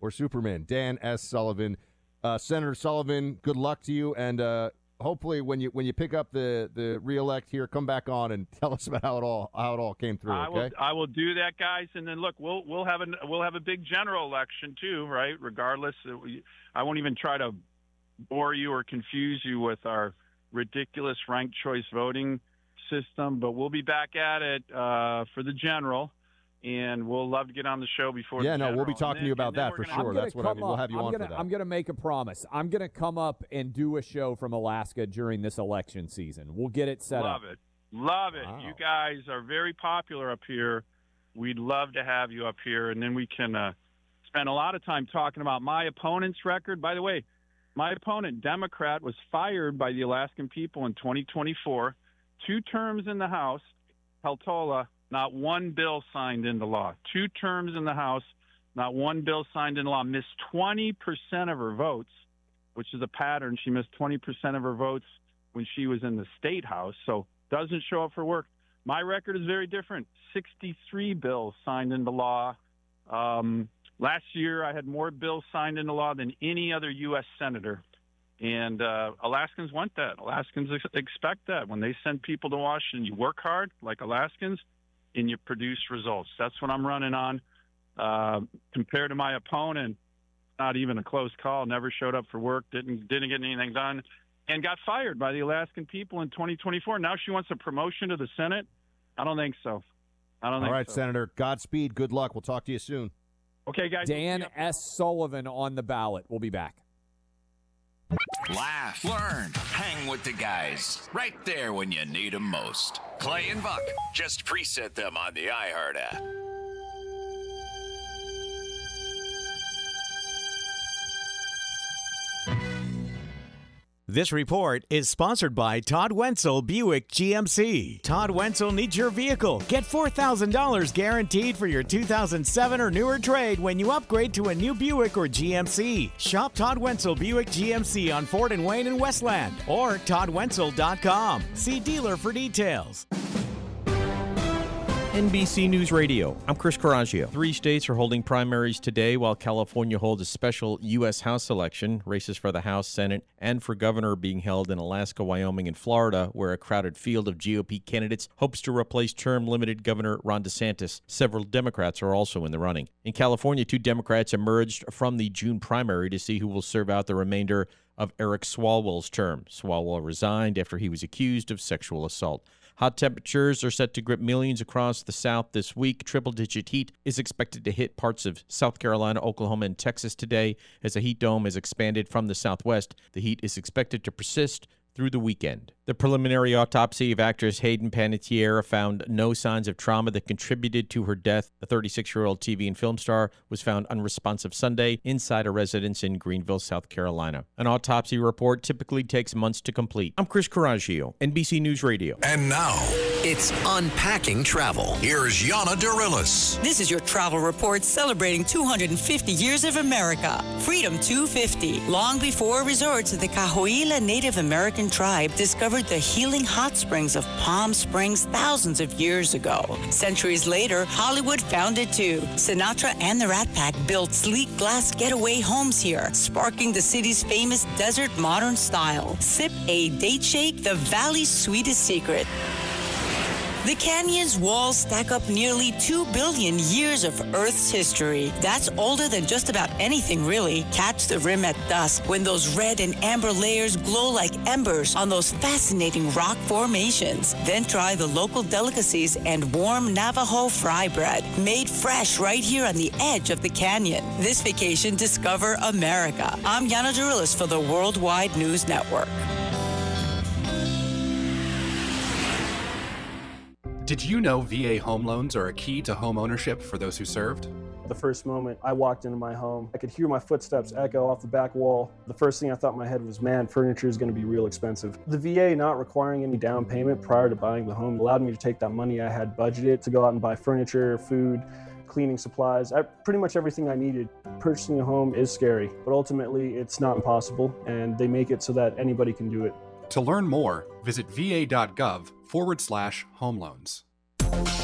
or Superman. Dan S. Sullivan. Senator Sullivan, good luck to you, and hopefully when you pick up the reelect here, come back on and tell us about how it all came through. Okay? I will do that, guys, and then look, we'll have a big general election too, right? Regardless, I won't even try to bore you or confuse you with our ridiculous ranked choice voting system, but we'll be back at it for the general. And we'll love to get on the show before. Yeah, no, we'll be talking to you about that for sure. That's what I mean. We'll have you on for that. I'm going to make a promise. I'm going to come up and do a show from Alaska during this election season. We'll get it set up. Love it. Wow. You guys are very popular up here. We'd love to have you up here, and then we can spend a lot of time talking about my opponent's record. By the way, my opponent, Democrat, was fired by the Alaskan people in 2024. 2 terms in the House, Peltola. Not one bill signed into law. 2 terms in the House, not one bill signed into law. Missed 20% of her votes, which is a pattern. She missed 20% of her votes when she was in the state House, so doesn't show up for work. My record is very different. 63 bills signed into law. Last year, I had more bills signed into law than any other U.S. senator. And Alaskans want that. Alaskans expect that. When they send people to Washington, you work hard like Alaskans, and you produce results. That's what I'm running on. Compared to my opponent, not even a close call, never showed up for work, didn't get anything done, and got fired by the Alaskan people in 2024. Now she wants a promotion to the Senate? I don't think so. All right, Senator, Godspeed. Good luck. We'll talk to you soon. Okay, guys. Dan S. Sullivan on the ballot. We'll be back. Laugh, learn, hang with the guys. Right there when you need them most. Clay and Buck. Just preset them on the iHeart app. This report is sponsored by Todd Wenzel Buick GMC. Todd Wenzel needs your vehicle. Get $4,000 guaranteed for your 2007 or newer trade when you upgrade to a new Buick or GMC. Shop Todd Wenzel Buick GMC on Ford and Wayne in Westland or toddwenzel.com. See dealer for details. NBC News Radio. I'm Chris Coraggio. 3 states are holding primaries today while California holds a special U.S. House election. Races for the House, Senate, and for governor are being held in Alaska, Wyoming, and Florida, where a crowded field of GOP candidates hopes to replace term-limited Governor Ron DeSantis. Several Democrats are also in the running. In California, 2 Democrats emerged from the June primary to see who will serve out the remainder of Eric Swalwell's term. Swalwell resigned after he was accused of sexual assault. Hot temperatures are set to grip millions across the South this week. Triple-digit heat is expected to hit parts of South Carolina, Oklahoma, and Texas today as a heat dome is expanded from the southwest. The heat is expected to persist through the weekend. The preliminary autopsy of actress Hayden Panettiere found no signs of trauma that contributed to her death. The 36-year-old TV and film star was found unresponsive Sunday inside a residence in Greenville, South Carolina. An autopsy report typically takes months to complete. I'm Chris Coraggio, NBC News Radio. And now, it's Unpacking Travel. Here's Yana Durilis. This is your travel report celebrating 250 years of America. Freedom 250. Long before resorts of the Cahuilla Native American tribe discovered the healing hot springs of Palm Springs thousands of years ago. Centuries later, Hollywood found it too. Sinatra and the Rat Pack built sleek glass getaway homes here, sparking the city's famous desert modern style. Sip a date shake, the valley's sweetest secret. The canyon's walls stack up nearly 2 billion years of Earth's history. That's older than just about anything, really. Catch the rim at dusk when those red and amber layers glow like embers on those fascinating rock formations. Then try the local delicacies and warm Navajo fry bread, made fresh right here on the edge of the canyon. This vacation, discover America. I'm Yana Durilis for the Worldwide News Network. Did you know VA home loans are a key to home ownership for those who served? The first moment I walked into my home, I could hear my footsteps echo off the back wall. The first thing I thought in my head was, man, furniture is going to be real expensive. The VA not requiring any down payment prior to buying the home allowed me to take that money I had budgeted to go out and buy furniture, food, cleaning supplies, pretty much everything I needed. Purchasing a home is scary, but ultimately it's not impossible, and they make it so that anybody can do it. To learn more, visit va.gov/home loans.